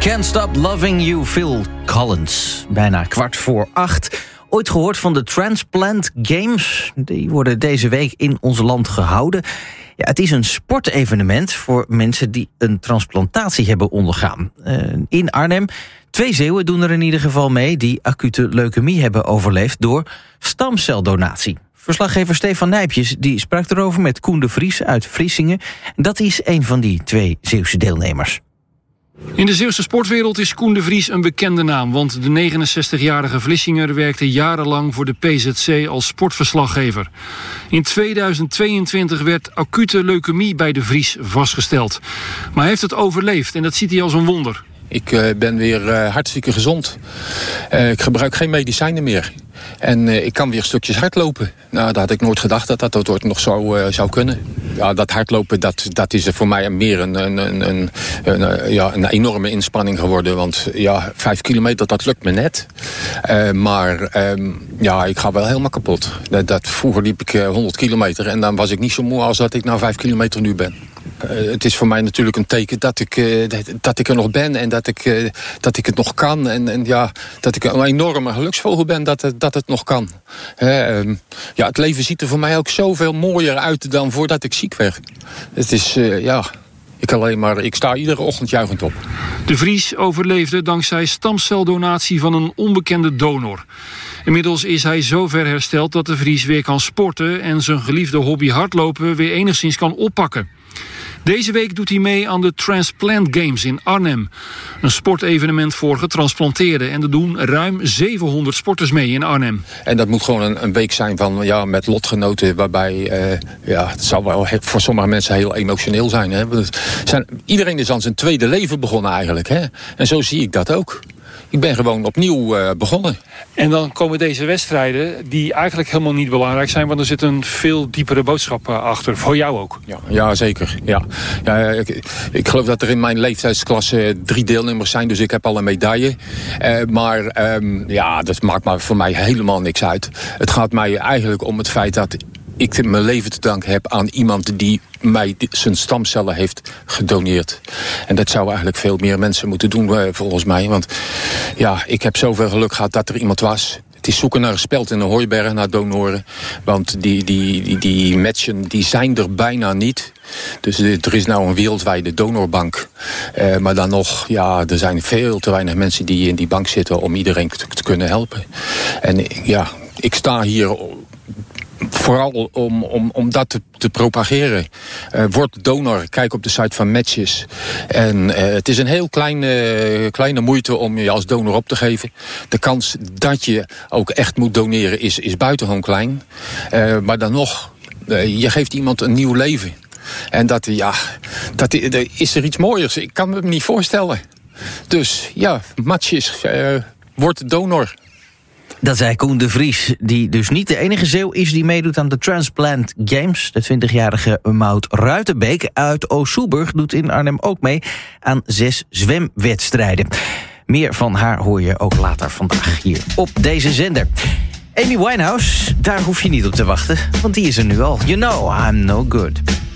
Can't Stop Loving You, Phil Collins. Bijna 7:15. Ooit gehoord van de Transplant Games? Die worden deze week in ons land gehouden. Ja, het is een sportevenement voor mensen die een transplantatie hebben ondergaan. In Arnhem, 2 Zeeuwen doen er in ieder geval mee die acute leukemie hebben overleefd door stamceldonatie. Verslaggever Stefan Nijpjes die sprak erover met Koen de Vries uit Vlissingen. Dat is een van die 2 Zeeuwse deelnemers. In de Zeeuwse sportwereld is Koen de Vries een bekende naam, want de 69-jarige Vlissinger werkte jarenlang voor de PZC als sportverslaggever. In 2022 werd acute leukemie bij de Vries vastgesteld. Maar hij heeft het overleefd en dat ziet hij als een wonder. Ik ben weer hartstikke gezond. Ik gebruik geen medicijnen meer. En ik kan weer stukjes hardlopen. Nou, dat had ik nooit gedacht dat dat ooit nog zou kunnen. Ja, dat hardlopen, dat is er voor mij meer een enorme inspanning geworden. Want 5 kilometer, dat lukt me net. Maar ik ga wel helemaal kapot. Vroeger liep ik 100 kilometer en dan was ik niet zo moe als dat ik nou 5 kilometer nu ben. Het is voor mij natuurlijk een teken dat ik er nog ben en dat ik het nog kan. En dat ik een enorme geluksvogel ben dat het nog kan. Het leven ziet er voor mij ook zoveel mooier uit dan voordat ik ziek werd. Het is, ik sta iedere ochtend juichend op. De Vries overleefde dankzij stamceldonatie van een onbekende donor. Inmiddels is hij zo ver hersteld dat de Vries weer kan sporten en zijn geliefde hobby hardlopen weer enigszins kan oppakken. Deze week doet hij mee aan de Transplant Games in Arnhem. Een sportevenement voor getransplanteerden. En er doen ruim 700 sporters mee in Arnhem. En dat moet gewoon een week zijn met lotgenoten. Waarbij, het zal wel voor sommige mensen heel emotioneel zijn. Hè? Iedereen is aan zijn tweede leven begonnen eigenlijk. Hè? En zo zie ik dat ook. Ik ben gewoon opnieuw begonnen. En dan komen deze wedstrijden die eigenlijk helemaal niet belangrijk zijn, want er zit een veel diepere boodschap achter. Voor jou ook. Ja, zeker. Ja, ik geloof dat er in mijn leeftijdsklasse 3 deelnemers zijn, dus ik heb al een medaille. Dat maakt maar voor mij helemaal niks uit. Het gaat mij eigenlijk om het feit dat ik mijn leven te danken heb aan iemand die mij zijn stamcellen heeft gedoneerd. En dat zou eigenlijk veel meer mensen moeten doen volgens mij. Want ik heb zoveel geluk gehad dat er iemand was. Het is zoeken naar een speld in een hooiberg, naar donoren. Want die matchen die zijn er bijna niet. Dus er is nou een wereldwijde donorbank. Maar dan nog, er zijn veel te weinig mensen die in die bank zitten om iedereen te kunnen helpen. En ik sta hier vooral om dat te propageren. Word donor, kijk op de site van Matches. En het is een heel kleine moeite om je als donor op te geven. De kans dat je ook echt moet doneren is buitengewoon klein. Maar dan nog, je geeft iemand een nieuw leven. En is er iets mooiers. Ik kan me niet voorstellen. Dus Matches, word donor. Dat zei Koen de Vries, die dus niet de enige Zeeuw is die meedoet aan de Transplant Games. De 20-jarige Maud Ruitenbeek uit Oost-Soeburg doet in Arnhem ook mee aan 6 zwemwedstrijden. Meer van haar hoor je ook later vandaag hier op deze zender. Amy Winehouse, daar hoef je niet op te wachten, want die is er nu al. You know I'm no good.